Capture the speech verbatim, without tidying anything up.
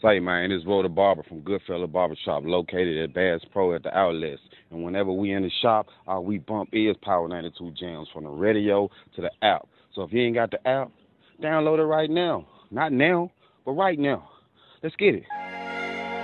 Say, man, this Roll the Barber from Goodfella Barbershop, located at Bass Pro at the outlets. And whenever we in the shop, all we bump is Power ninety-two jams from the radio to the app. So if you ain't got the app, download it right now. Not now, but right now. Let's get it.